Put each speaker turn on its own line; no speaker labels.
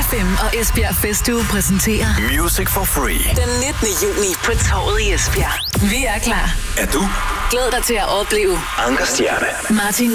FM og Esbjerg Festuge præsenterer
Music for Free.
Den 19. juni på Torvet i Esbjerg. Vi er klar.
Er du?
Glæd dig til at opleve
Anker Stjerne,
Martin